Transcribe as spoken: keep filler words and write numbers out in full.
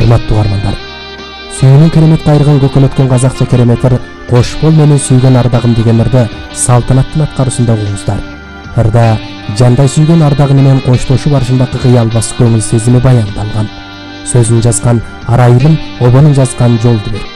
Урматтуу угармандар, сүйүүнүн керемет кайрыгын көкөн өткөн казакча кереметтер кош бол менин сүйгөн ардагым деген ырды салтанаттын аткарышында угуңуздар. Ырда жандай сүйгөн ардагы менен коштошуу барышындагы кыялбас көңүл сезими баяндалган. Сөзүн жазган Арайылым, обонун жазган Жолдубек.